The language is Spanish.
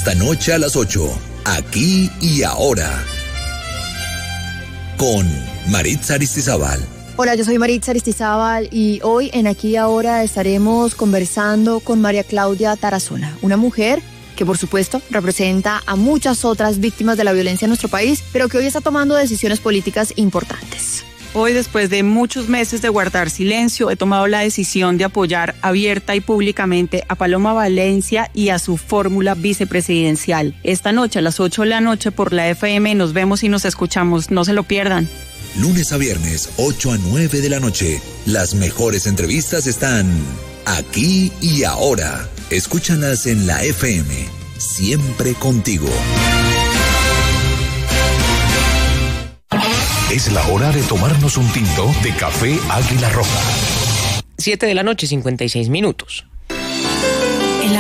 Esta noche a las 8, Aquí y Ahora, con Maritza Aristizábal. Hola, yo soy Maritza Aristizábal y hoy en Aquí y Ahora estaremos conversando con María Claudia Tarazona, una mujer que por supuesto representa a muchas otras víctimas de la violencia en nuestro país, pero que hoy está tomando decisiones políticas importantes. Hoy, después de muchos meses de guardar silencio, he tomado la decisión de apoyar abierta y públicamente a Paloma Valencia y a su fórmula vicepresidencial. Esta noche a las 8 de la noche por la FM nos vemos y nos escuchamos, no se lo pierdan. Lunes a viernes, 8 a 9 de la noche. Las mejores entrevistas están Aquí y Ahora. Escúchalas en la FM. Siempre contigo. Es la hora de tomarnos un tinto de café Águila Roja. 7 de la noche, 56 minutos.